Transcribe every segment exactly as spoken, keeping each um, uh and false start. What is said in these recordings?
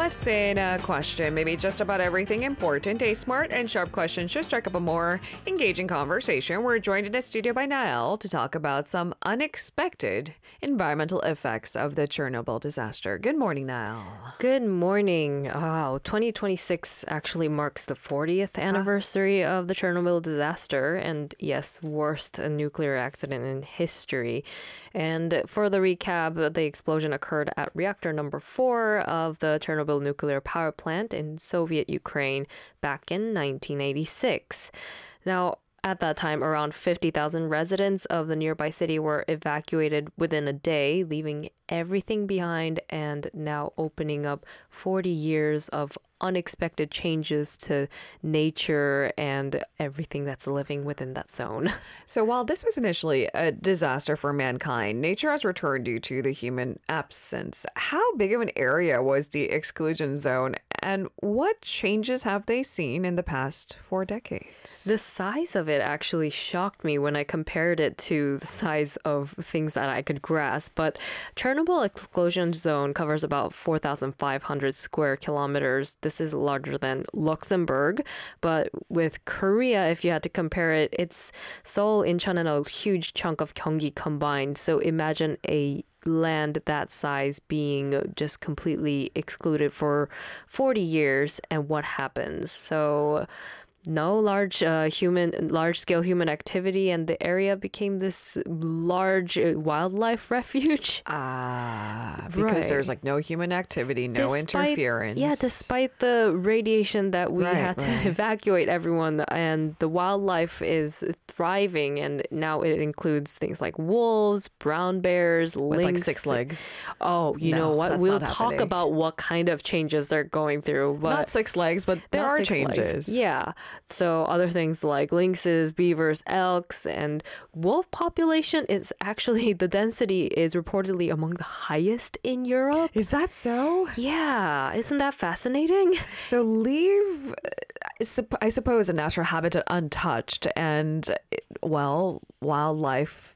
Let's say in a question, maybe just about everything important. A smart and sharp question should strike up a more engaging conversation. We're joined in the studio by Niall to talk about some unexpected environmental effects of the Chernobyl disaster. Good morning, Niall. Good morning. Oh, twenty twenty-six actually marks the fortieth anniversary huh? of the Chernobyl disaster, and yes, worst nuclear accident in history. And for the recap, the explosion occurred at reactor number four of the Chernobyl nuclear power plant in Soviet Ukraine back in nineteen eighty-six. Now, at that time, around fifty thousand residents of the nearby city were evacuated within a day, leaving everything behind and now opening up forty years of unexpected changes to nature and everything that's living within that zone. So while this was initially a disaster for mankind, nature has returned due to the human absence. How big of an area was the exclusion zone, and what changes have they seen in the past four decades? The size of it actually shocked me when I compared it to the size of things that I could grasp. But Chernobyl exclusion zone covers about four thousand five hundred square kilometers. This is larger than Luxembourg. But with Korea, if you had to compare it, it's Seoul, Incheon, and a huge chunk of Gyeonggi combined. So imagine a land that size being just completely excluded for forty years, and what happens? So no large uh, human, large-scale human activity, and the area became this large uh, wildlife refuge. Ah, because right. there's like no human activity, no despite, interference. Yeah, despite the radiation that we right, had to right. evacuate everyone, and the wildlife is thriving, and now it includes things like wolves, brown bears, with lynx. like six legs. Oh, you no, know what? that's We'll not talk happening. about what kind of changes they're going through. But Not six legs, but there Not are six changes. legs. Yeah. So other things like lynxes, beavers, elks, and wolf population is actually, the density is reportedly among the highest in Europe. Is that so? Yeah. Isn't that fascinating? So leave, uh, sup- I suppose, a natural habitat untouched, and, well, wildlife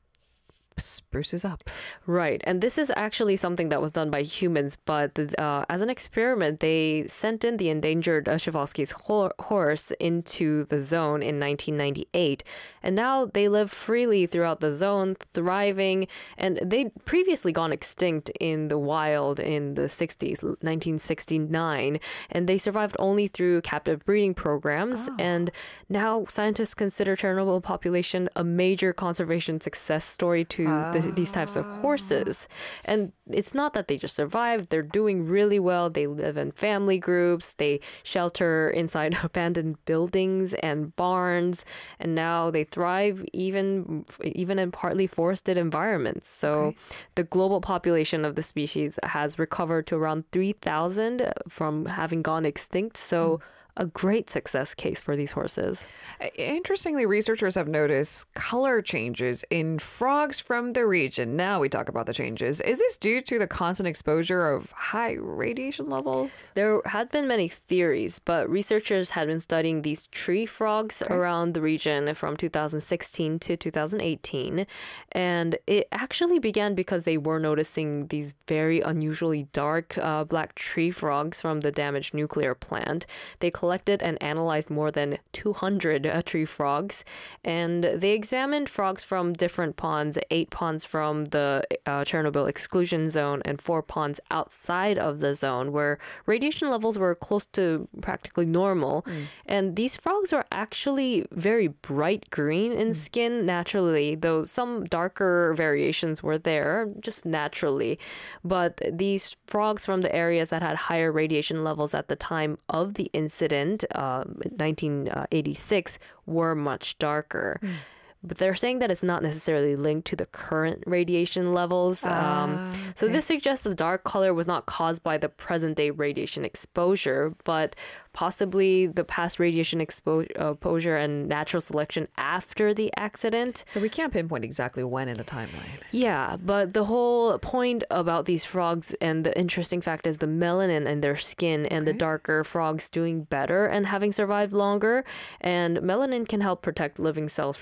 spruces up. Right. And this is actually something that was done by humans, but uh, as an experiment, they sent in the endangered uh, Przewalski's ho- horse into the zone in nineteen ninety-eight. And now they live freely throughout the zone, thriving. And they'd previously gone extinct in the wild in the sixties, nineteen sixty-nine. And they survived only through captive breeding programs. Oh. And now scientists consider Chernobyl population a major conservation success story to The, these types of horses. And it's not that they just survived. They're doing really well. They live in family groups. They shelter inside abandoned buildings and barns. And now they thrive even even in partly forested environments. So okay. the global population of the species has recovered to around three thousand from having gone extinct. So mm. a great success case for these horses. Interestingly, researchers have noticed color changes in frogs from the region. Now we talk about the changes. Is this due to the constant exposure of high radiation levels? There had been many theories, but researchers had been studying these tree frogs okay. around the region from two thousand sixteen to two thousand eighteen. And it actually began because they were noticing these very unusually dark uh, black tree frogs from the damaged nuclear plant. They collected and analyzed more than two hundred uh, tree frogs, and they examined frogs from different ponds, eight ponds from the uh, Chernobyl exclusion zone and four ponds outside of the zone where radiation levels were close to practically normal. Mm. And these frogs are actually very bright green in mm. skin naturally, though some darker variations were there just naturally. But these frogs from the areas that had higher radiation levels at the time of the incident, Uh, nineteen eighty-six, were much darker. Mm. But they're saying that it's not necessarily linked to the current radiation levels. Uh, um, okay. So this suggests the dark color was not caused by the present-day radiation exposure, but possibly the past radiation expo- exposure and natural selection after the accident. So we can't pinpoint exactly when in the timeline. Yeah, but the whole point about these frogs, and the interesting fact is the melanin in their skin and okay. the darker frogs doing better and having survived longer. And melanin can help protect living cells from ionization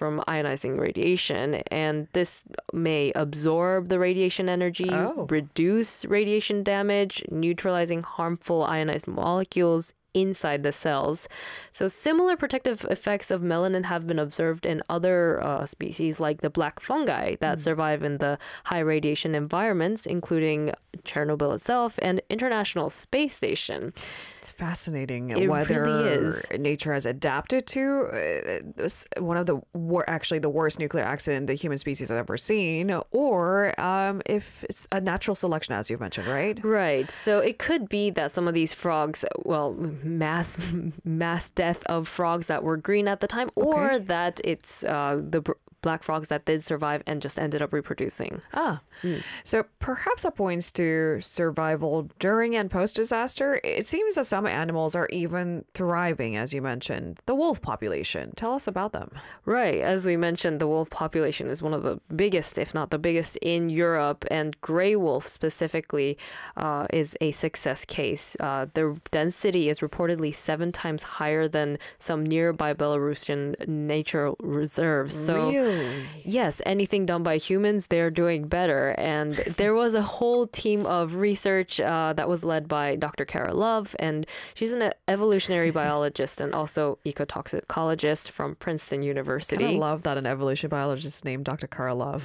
ionizing radiation. And this may absorb the radiation energy, Oh. reduce radiation damage, neutralizing harmful ionized molecules inside the cells. So similar protective effects of melanin have been observed in other uh, species like the black fungi that survive in the high radiation environments, including Chernobyl itself and International Space Station. It's fascinating It whether really is. nature has adapted to uh, this- one of the wor- actually the worst nuclear accident the human species has ever seen, or um, if it's a natural selection, as you've mentioned, right? Right. So it could be that some of these frogs, well, mass mass death of frogs that were green at the time, or Okay. that it's uh, the br- black frogs that did survive and just ended up reproducing. Ah, so perhaps that points to survival during and post disaster. It seems that some animals are even thriving, as you mentioned. The wolf population. Tell us about them. Right. As we mentioned, the wolf population is one of the biggest, if not the biggest, in Europe. And gray wolf specifically uh, is a success case. Uh, their density is reportedly seven times higher than some nearby Belarusian nature reserves. So, Really? yes, anything done by humans, they're doing better. And there was a whole team of research uh, that was led by Doctor Kara Love, and she's an evolutionary biologist and also ecotoxicologist from Princeton I University. love that an evolution biologist named Doctor Karlov.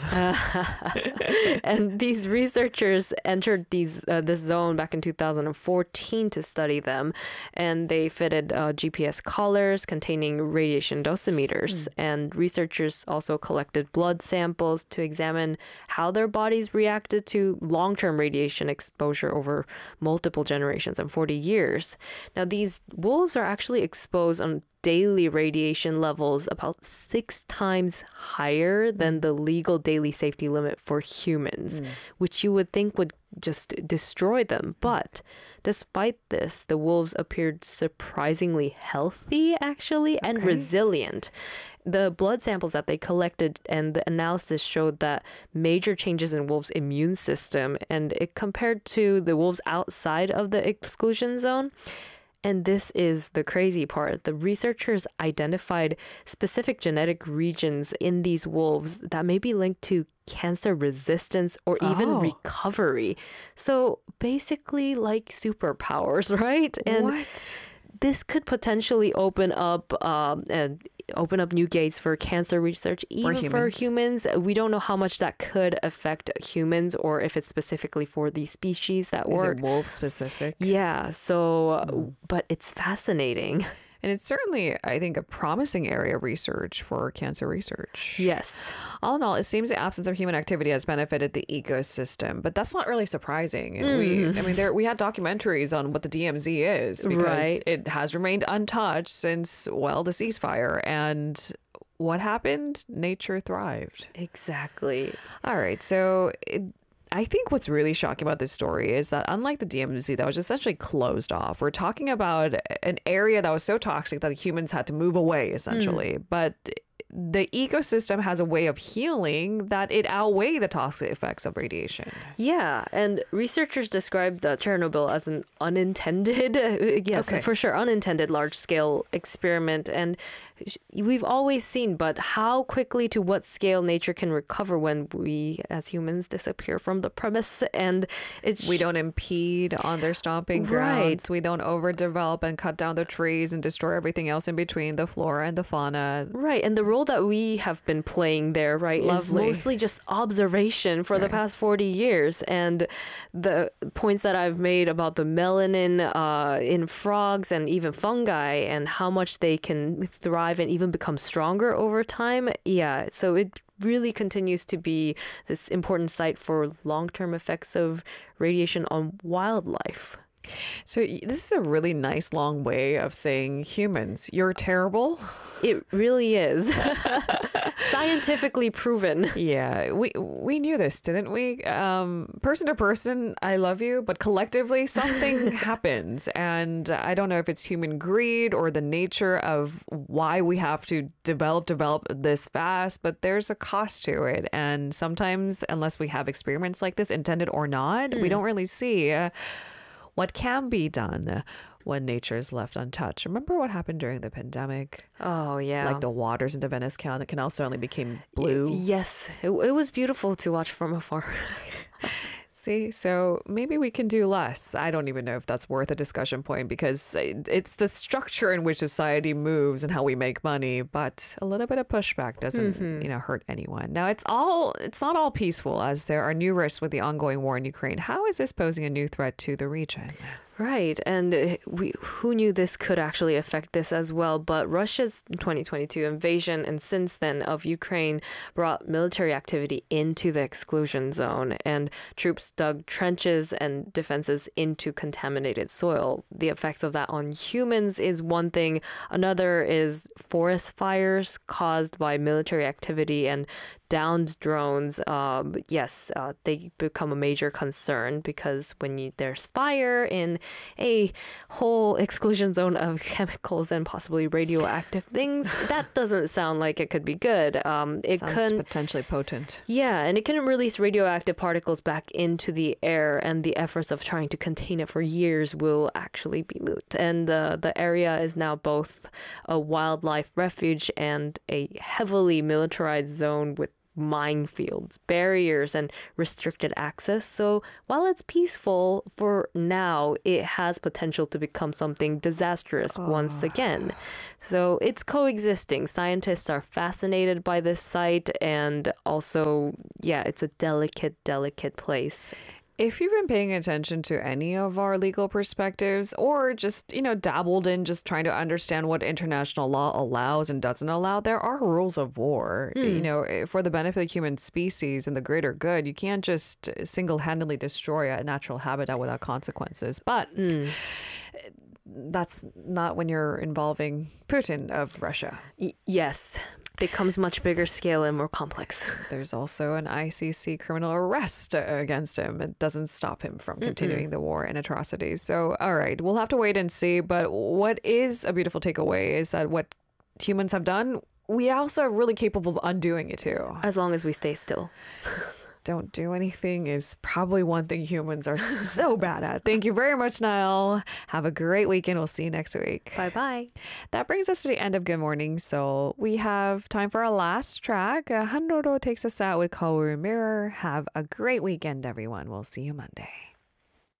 And these researchers entered these uh, this zone back in two thousand fourteen to study them, and they fitted uh, G P S collars containing radiation dosimeters. And researchers also collected blood samples to examine how their bodies reacted to long-term radiation exposure over multiple generations and forty years. Now, these wolves are actually exposed on daily radiation levels about six times higher than the legal daily safety limit for humans, which you would think would just destroy them. But despite this, the wolves appeared surprisingly healthy, actually, and Okay. resilient. The blood samples that they collected and the analysis showed that major changes in wolves' immune system, and it compared to the wolves outside of the exclusion zone. And this is the crazy part. The researchers identified specific genetic regions in these wolves that may be linked to cancer resistance or even Oh. recovery. So basically like superpowers, right? And What? this could potentially open up um, and open up new gates for cancer research, even for humans. humans. We don't know how much that could affect humans or if it's specifically for these species that Is work. it wolf specific? Yeah, so, but it's fascinating. And it's certainly, I think, a promising area of research for cancer research. Yes. All in all, it seems the absence of human activity has benefited the ecosystem, but that's not really surprising. We, I mean, there we had documentaries on what the D M Z is because Right. it has remained untouched since, well, the ceasefire. And what happened? Nature thrived. Exactly. All right, so it, I think what's really shocking about this story is that unlike the D M Z that was essentially closed off, we're talking about an area that was so toxic that humans had to move away, essentially. But the ecosystem has a way of healing that it outweigh the toxic effects of radiation. Yeah, and researchers described uh, Chernobyl as an unintended, uh, yes, Okay. for sure, unintended large-scale experiment. And sh- we've always seen, but how quickly to what scale nature can recover when we, as humans, disappear from the premise. And it's We don't impede on their stomping Right. grounds. We don't overdevelop and cut down the trees and destroy everything else in between, the flora and the fauna. Right, and the role that we have been playing there, right, is Lovely. mostly just observation for the past forty years. And the points that I've made about the melanin uh, in frogs and even fungi and how much they can thrive and even become stronger over time. Yeah, so it really continues to be this important site for long-term effects of radiation on wildlife. So y- this is a really nice long way of saying humans, you're terrible. It really is. Scientifically proven. Yeah, we we knew this, didn't we? Um, person to person, I love you, but collectively something happens, and I don't know if it's human greed or the nature of why we have to develop develop this fast, but there's a cost to it, and sometimes unless we have experiments like this, intended or not, we don't really see. Uh, what can be done when nature is left untouched. Remember what happened during the pandemic? Oh, yeah. Like the waters in the Venice Canal, the canal suddenly became blue. Yes, it, it was beautiful to watch from afar. See, so maybe we can do less. I don't even know if that's worth a discussion point because it's the structure in which society moves and how we make money. But a little bit of pushback doesn't, mm-hmm. you know, hurt anyone. Now, it's all it's not all peaceful as there are new risks with the ongoing war in Ukraine. How is this posing a new threat to the region? Right. And uh, we who knew this could actually affect this as well. But Russia's twenty twenty-two invasion and since then of Ukraine brought military activity into the exclusion zone and troops dug trenches and defenses into contaminated soil. The effects of that on humans is one thing. Another is forest fires caused by military activity and downed drones. Um, yes, uh, they become a major concern because when you, there's fire in a whole exclusion zone of chemicals and possibly radioactive things, that doesn't sound like it could be good. Um, it Sounds can potentially potent. Yeah, and it can release radioactive particles back into the air, and the efforts of trying to contain it for years will actually be moot. And the the area is now both a wildlife refuge and a heavily militarized zone with minefields, barriers, and restricted access. So while it's peaceful for now, it has potential to become something disastrous oh. once again. So it's coexisting. Scientists are fascinated by this site, and also, yeah, it's a delicate, delicate place. If you've been paying attention to any of our legal perspectives or just, you know, dabbled in just trying to understand what international law allows and doesn't allow, there are rules of war. Mm. You know, for the benefit of the human species and the greater good, you can't just single-handedly destroy a natural habitat without consequences. But mm. that's not when you're involving Putin of Russia. Y- yes. Becomes much bigger scale and more complex. There's also an I C C criminal arrest against him. It doesn't stop him from continuing Mm-mm. the war and atrocities. So, all right, we'll have to wait and see. But what is a beautiful takeaway is that what humans have done, we also are really capable of undoing it too. As long as we stay still. Don't do anything is probably one thing humans are so bad at. Thank you very much, Niall. Have a great weekend. We'll see you next week. Bye-bye. That brings us to the end of Good Morning Seoul. We have time for our last track. Uh, Hanro takes us out with Kour Mirror. Have a great weekend, everyone. We'll see you Monday.